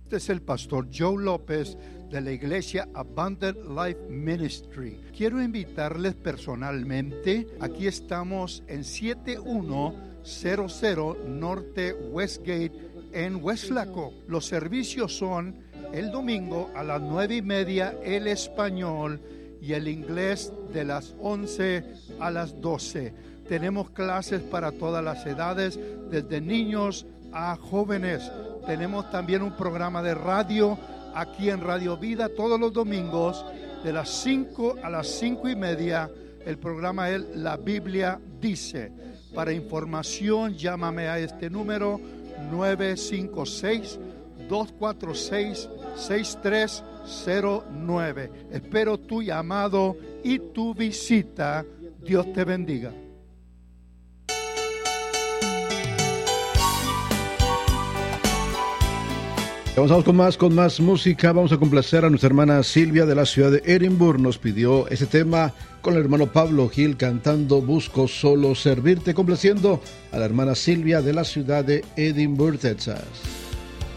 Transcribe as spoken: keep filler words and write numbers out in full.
Este es el pastor Joe López de la iglesia Abundant Life Ministry. Quiero invitarles personalmente. Aquí estamos en siete uno cero cero Norte Westgate en Weslaco. Los servicios son el domingo a las nueve y media el español y el inglés de las once a las doce. Tenemos clases para todas las edades, desde niños a jóvenes. Tenemos también un programa de radio aquí en Radio Vida todos los domingos de las cinco a las cinco y media. El programa es La Biblia Dice. Para información, llámame a este número nueve cinco seis, dos cuatro seis, seis tres cero nueve. Espero tu llamado y tu visita. Dios te bendiga. Vamos con más, con más música. Vamos a complacer a nuestra hermana Silvia de la ciudad de Edimburgo. Nos pidió ese tema con el hermano Pablo Gil cantando Busco solo servirte, complaciendo a la hermana Silvia de la ciudad de Edimburgo, Texas.